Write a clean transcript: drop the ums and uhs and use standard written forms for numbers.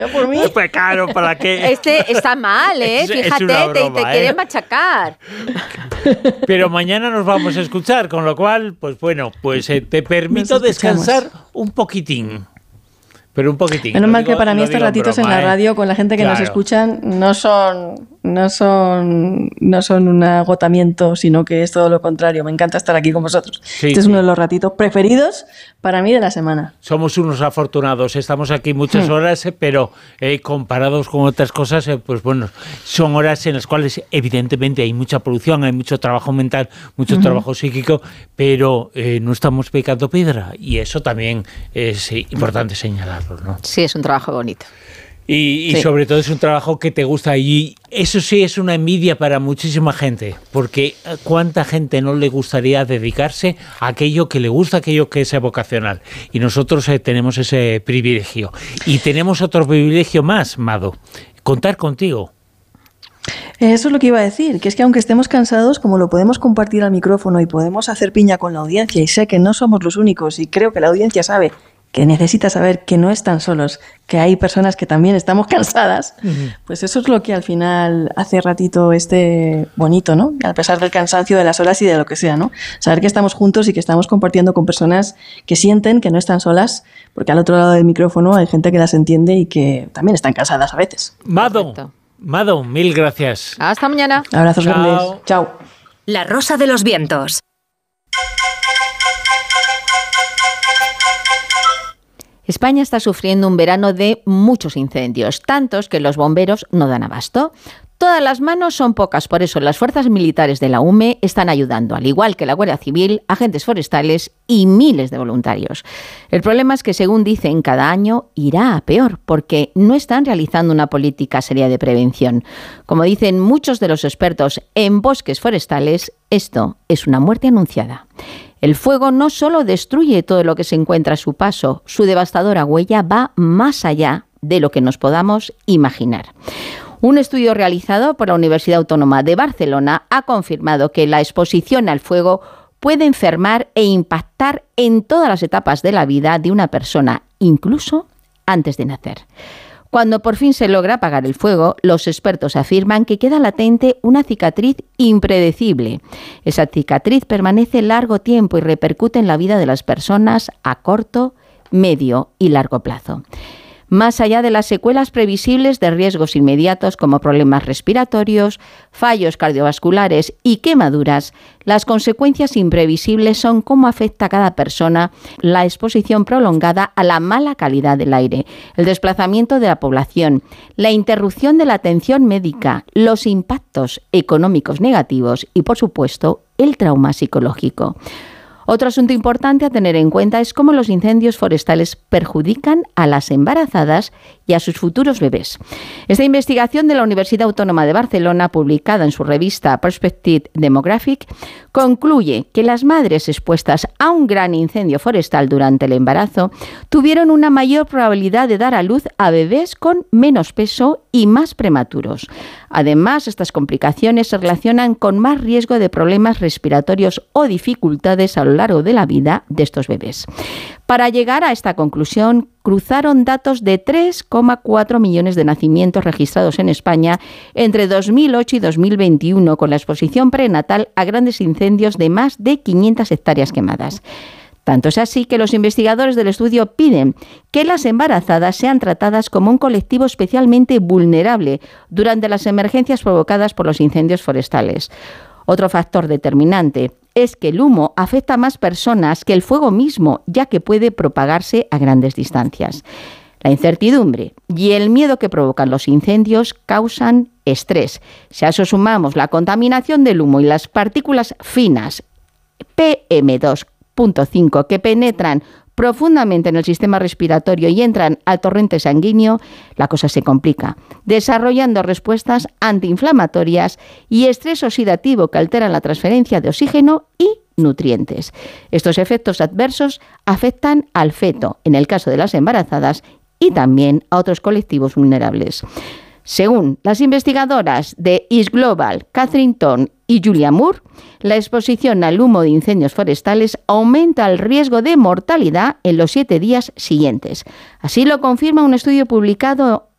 Por mí. Pues claro, ¿para qué? Este está mal, ¿eh? Fíjate, broma, te quieren machacar. Pero mañana nos vamos a escuchar, con lo cual, pues bueno, pues te permito descansar un poquitín. Pero un poquitín. Menos mal que para mí estos ratitos en la radio con la gente que nos escuchan no son un agotamiento, sino que es todo lo contrario. Me encanta estar aquí con vosotros. Este es uno de los ratitos preferidos para mí de la semana. Somos unos afortunados. Estamos aquí muchas horas, pero comparados con otras cosas, pues bueno, son horas en las cuales evidentemente hay mucha producción, hay mucho trabajo mental, mucho trabajo psíquico, pero no estamos picando piedra, y eso también es importante señalar. ¿No? Sí, es un trabajo bonito. Y sobre todo es un trabajo que te gusta, y eso sí es una envidia para muchísima gente, porque ¿cuánta gente no le gustaría dedicarse a aquello que le gusta, aquello que es vocacional? Y nosotros tenemos ese privilegio. Y tenemos otro privilegio más, Mado, contar contigo. Eso es lo que iba a decir, que es que aunque estemos cansados, como lo podemos compartir al micrófono y podemos hacer piña con la audiencia, y sé que no somos los únicos, y creo que la audiencia sabe que necesita saber que no están solos, que hay personas que también estamos cansadas, pues eso es lo que al final hace ratito bonito, ¿no? A pesar del cansancio de las horas y de lo que sea, ¿no? Saber que estamos juntos y que estamos compartiendo con personas que sienten que no están solas, porque al otro lado del micrófono hay gente que las entiende y que también están cansadas a veces. Mado, mil gracias. Hasta mañana. Abrazos grandes. Chao. La Rosa de los Vientos. España está sufriendo un verano de muchos incendios, tantos que los bomberos no dan abasto. Todas las manos son pocas, por eso las fuerzas militares de la UME están ayudando, al igual que la Guardia Civil, agentes forestales y miles de voluntarios. El problema es que, según dicen, cada año irá a peor, porque no están realizando una política seria de prevención. Como dicen muchos de los expertos en bosques forestales, esto es una muerte anunciada. El fuego no solo destruye todo lo que se encuentra a su paso, su devastadora huella va más allá de lo que nos podamos imaginar. Un estudio realizado por la Universidad Autónoma de Barcelona ha confirmado que la exposición al fuego puede enfermar e impactar en todas las etapas de la vida de una persona, incluso antes de nacer. Cuando por fin se logra apagar el fuego, los expertos afirman que queda latente una cicatriz impredecible. Esa cicatriz permanece largo tiempo y repercute en la vida de las personas a corto, medio y largo plazo. Más allá de las secuelas previsibles de riesgos inmediatos como problemas respiratorios, fallos cardiovasculares y quemaduras, las consecuencias imprevisibles son cómo afecta a cada persona la exposición prolongada a la mala calidad del aire, el desplazamiento de la población, la interrupción de la atención médica, los impactos económicos negativos y, por supuesto, el trauma psicológico. Otro asunto importante a tener en cuenta es cómo los incendios forestales perjudican a las embarazadas y a sus futuros bebés. Esta investigación de la Universidad Autónoma de Barcelona, publicada en su revista Perspective Demographic, concluye que las madres expuestas a un gran incendio forestal durante el embarazo tuvieron una mayor probabilidad de dar a luz a bebés con menos peso y más prematuros. Además, estas complicaciones se relacionan con más riesgo de problemas respiratorios o dificultades a lo largo de la vida de estos bebés. Para llegar a esta conclusión, cruzaron datos de 3,4 millones de nacimientos registrados en España entre 2008 y 2021, con la exposición prenatal a grandes incendios de más de 500 hectáreas quemadas. Tanto es así que los investigadores del estudio piden que las embarazadas sean tratadas como un colectivo especialmente vulnerable durante las emergencias provocadas por los incendios forestales. Otro factor determinante es que el humo afecta a más personas que el fuego mismo, ya que puede propagarse a grandes distancias. La incertidumbre y el miedo que provocan los incendios causan estrés. Si a eso sumamos la contaminación del humo y las partículas finas PM2.5 que penetran profundamente en el sistema respiratorio y entran al torrente sanguíneo, la cosa se complica, desarrollando respuestas antiinflamatorias y estrés oxidativo que alteran la transferencia de oxígeno y nutrientes. Estos efectos adversos afectan al feto, en el caso de las embarazadas, y también a otros colectivos vulnerables. Según las investigadoras de East Global, Catherine Thorne y Julia Moore, la exposición al humo de incendios forestales aumenta el riesgo de mortalidad en los 7 días siguientes. Así lo confirma un estudio publicado